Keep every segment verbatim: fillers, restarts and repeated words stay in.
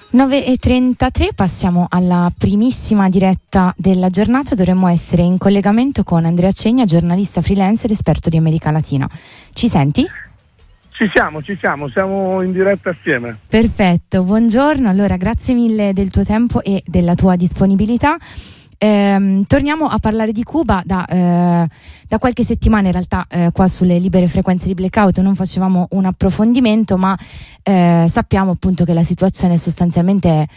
nove e trentatré, passiamo alla primissima diretta della giornata. Dovremmo essere in collegamento con Andrea Cegna, giornalista freelance ed esperto di America Latina. Ci senti? Ci siamo, ci siamo, siamo in diretta assieme. Perfetto, buongiorno. Allora, grazie mille del tuo tempo e della tua disponibilità. Eh, torniamo a parlare di Cuba. Da, eh, da qualche settimana in realtà eh, qua sulle libere frequenze di Blackout non facevamo un approfondimento, ma eh, sappiamo appunto che la situazione sostanzialmente è,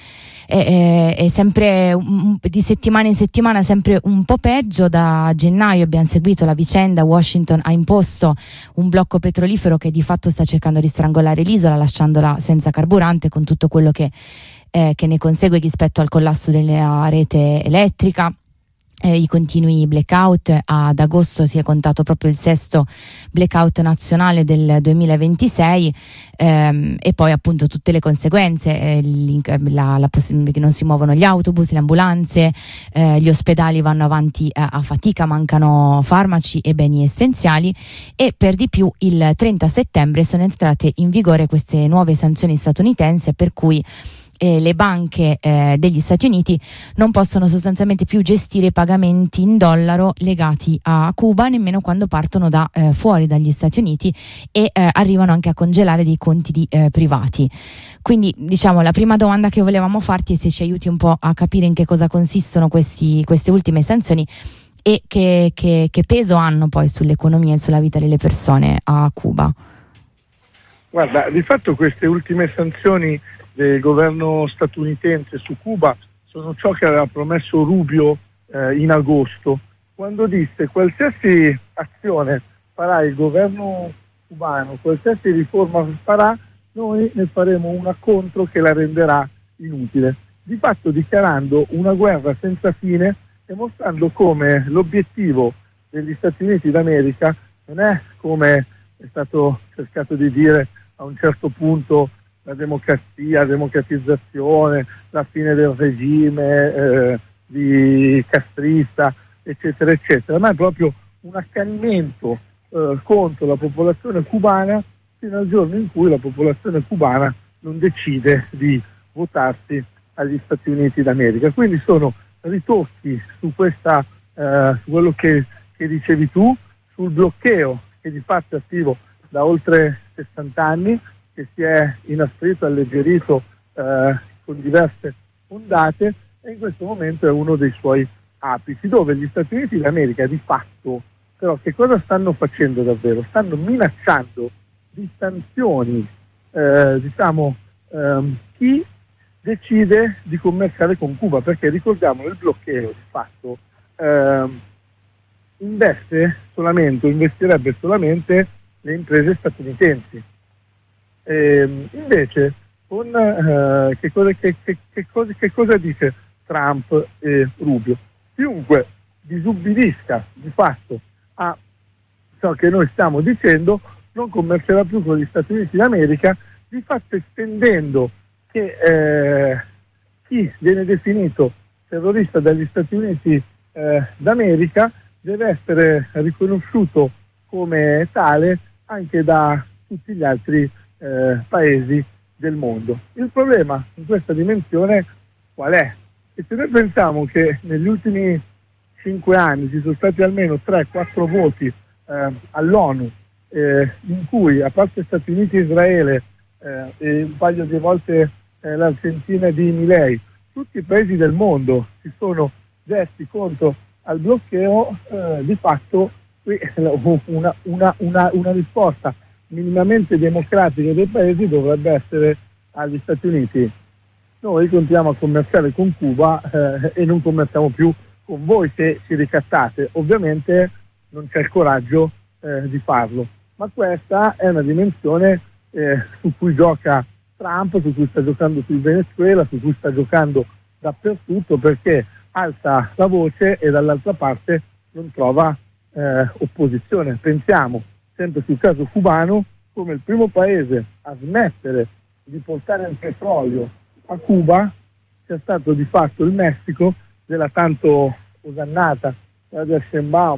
è, è sempre un, di settimana in settimana sempre un po' peggio. Da gennaio abbiamo seguito la vicenda, Washington ha imposto un blocco petrolifero che di fatto sta cercando di strangolare l'isola, lasciandola senza carburante, con tutto quello che Eh, che ne consegue rispetto al collasso della rete elettrica, eh, i continui blackout. Ad agosto si è contato proprio il sesto blackout nazionale del duemilaventisei, ehm, e poi appunto tutte le conseguenze, eh, la, la poss- che non si muovono gli autobus, le ambulanze, eh, gli ospedali vanno avanti a, a fatica, mancano farmaci e beni essenziali, e per di più il trenta settembre sono entrate in vigore queste nuove sanzioni statunitensi, per cui Eh, le banche eh, degli Stati Uniti non possono sostanzialmente più gestire pagamenti in dollaro legati a Cuba, nemmeno quando partono da eh, fuori dagli Stati Uniti, e eh, arrivano anche a congelare dei conti di eh, privati. Quindi diciamo la prima domanda che volevamo farti è se ci aiuti un po' a capire in che cosa consistono questi, queste ultime sanzioni e che, che, che peso hanno poi sull'economia e sulla vita delle persone a Cuba. Guarda, di fatto queste ultime sanzioni del governo statunitense su Cuba sono ciò che aveva promesso Rubio eh, in agosto, quando disse: qualsiasi azione farà il governo cubano, qualsiasi riforma farà, noi ne faremo una contro che la renderà inutile, di fatto dichiarando una guerra senza fine e mostrando come l'obiettivo degli Stati Uniti d'America non è, come è stato cercato di dire a un certo punto, la democrazia, la democratizzazione, la fine del regime eh, di castrista, eccetera, eccetera, ma è proprio un accanimento eh, contro la popolazione cubana fino al giorno in cui la popolazione cubana non decide di votarsi agli Stati Uniti d'America. Quindi sono ritocchi su questa, eh, su quello che, che dicevi tu, sul blocccheo che di fatto è attivo da oltre sessanta anni, che si è inasprito, alleggerito eh, con diverse ondate, e in questo momento è uno dei suoi apici, dove gli Stati Uniti d'America di fatto, però, che cosa stanno facendo davvero? Stanno minacciando di sanzioni, eh, diciamo, ehm, chi decide di commerciare con Cuba, perché ricordiamo il blocccheo di fatto ehm, investe solamente, investirebbe solamente le imprese statunitensi. Eh, invece con eh, che, cosa, che, che, che, cosa, che cosa dice Trump e Rubio? Chiunque disubbidisca di fatto a ciò che noi stiamo dicendo non commercerà più con gli Stati Uniti d'America, di fatto estendendo che eh, chi viene definito terrorista dagli Stati Uniti eh, d'America deve essere riconosciuto come tale anche da tutti gli altri Eh, paesi del mondo. Il problema in questa dimensione qual è? E se noi pensiamo che negli ultimi cinque anni ci sono stati almeno tre quattro voti eh, all'ONU eh, in cui, a parte Stati Uniti e Israele eh, e un paio di volte eh, l'Argentina di Milei, tutti i paesi del mondo si sono detti contro al blocccheo, eh, di fatto qui una, una, una, una risposta minimamente democratica dei paesi dovrebbe essere agli Stati Uniti: noi continuiamo a commerciare con Cuba eh, e non commerciamo più con voi se ci ricattate. Ovviamente non c'è il coraggio eh, di farlo, ma questa è una dimensione eh, su cui gioca Trump, su cui sta giocando sul Venezuela, su cui sta giocando dappertutto, perché alza la voce e dall'altra parte non trova eh, opposizione. Pensiamo sempre sul caso cubano, come il primo paese a smettere di portare il petrolio a Cuba sia stato di fatto il Messico, della tanto osannata Claudia Sheinbaum,